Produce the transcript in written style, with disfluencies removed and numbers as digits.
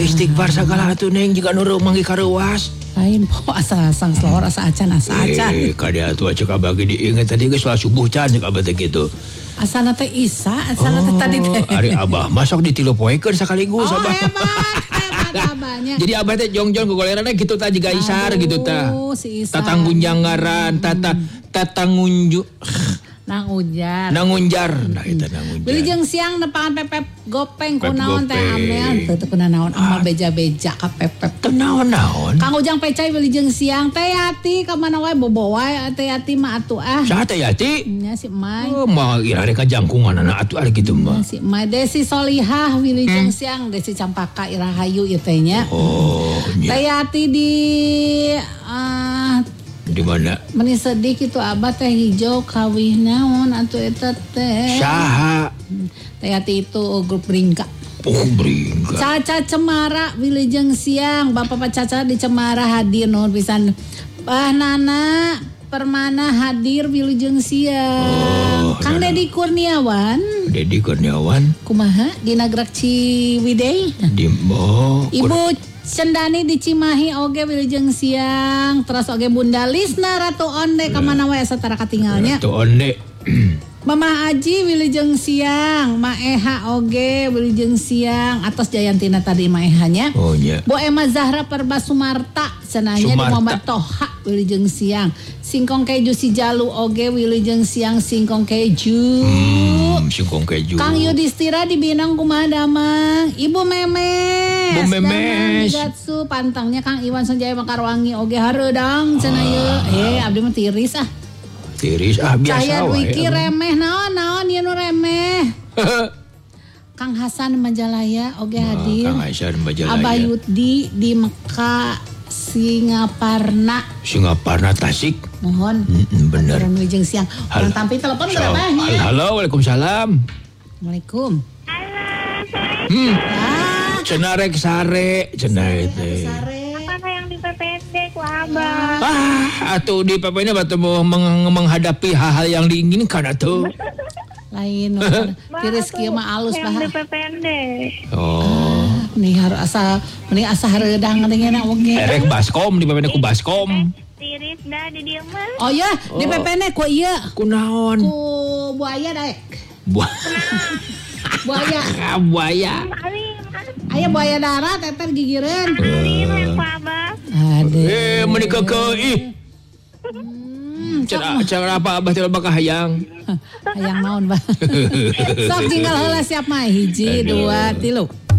Istighfar sagala atuh Neng jika nu manggi karuas. Lain po asa sang selor asa acan. Kada atuh cek abah ge diinget tadi geus salat subuh can cek abah teh kitu. Asana teh Isa, asana teh tadi teh. Ari abah masuk ditilupoekeun sakaligus abah. Hebat abahnya. Jadi abah teh jongjon ke goleranna kitu tah jiga Isar gitu tah. Si Isa. Tatanggunjangaran, tatangunju. Nangunjar. Nah eta nangunjar. Wilujeng siang nepangan pepep gopeng kunaon teh Amel teu kunaon amal beja-beja ka pepep. Teu naon-naon. Kang Ujang pecai wilujeng siang teh Yati ka mana wae bobo wae teh Yati mah atuh ah. Saha teh Yati? Nya si Mai. Oh mah ira rek kajangkunganna atuh ari kitu mah. Si Mai Desi Solihah wilujeng siang Desi Campaka Irahayu ieu teh nya. Oh nya. Teh Yati di mana? Meni sedih kitu abah teh hijau kawih naon atuh eta teh. Saha? Teh Yati itu grup Bringka. Oh Bringka. Caca Cemara wilujeng siang Bapak Caca di Cemara hadir nuhun pisan. Nana Permana hadir wilujeng siang. Kang Dedi Kurniawan. Kumaha di Nagrag Ciwidey. Ibu Cendani di Cimahi oge wilujeng siang. Terus oge Bunda Lisna Ratu Onde kamana wae satara katinggalnya. Ratu Onde. Mama Aji wilujeng siang. Ma Eha oge wilujeng siang. Atas Jayantina tadi Ma Ehanya. Oh nya. Bu Emma Zahra Perba Sumarta cenanya di Muhammad Toha wilujeng siang. Singkong keju si Jalu oge wilujeng siang singkong keju. Singkong keju. Kang Yudhistira di Binang kumaha damang. Ibu Memes. Bu Memes. Gatsu pantangnya Kang Iwan Sanjaya Makarwangi oge hareudang cenah ieu. Abdi mah tiris ah. Tiris biasa wae. Cahya Wiki remeh naon ieu nu remeh. Kang Hasan Majalaya oge hadir. Kang Hasan Majalaya. Abah Yudi di Mekah Singaparna Tasik. Mohon. Bener. Wilujeng siang. Orang tampi telepon berapa ya? Halo, Waalaikumsalam. Assalamualaikum. Cenah rek sare, cenah teh. Apa yang di PPD ku Abah? Atuh di PPD batu menghadapi hal-hal yang diinginkan atuh. Lain tiris kieu mah alus Yang di PPD. Oh. Mending asa hareudang ngena oge. Rek baskom di PPD ku baskom. Tiris dah di dieu mah. Oh ya, di PPD ku ieu. Kunaon? Ku buaya daek. Buaya. Aya buaya darat eta gigireun. Yang ku Abah. Aduh. Menikah ke cara apa Abah teh bakal hayang. Hayang naon, Bah. Sok tinggal heula siap mah 1 2 3.